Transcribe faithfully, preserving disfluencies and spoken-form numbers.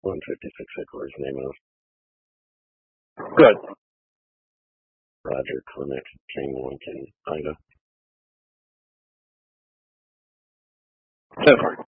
one fifty-six headquarters, name of Good. Roger, Clinic, King, Lincoln, Ida. Over.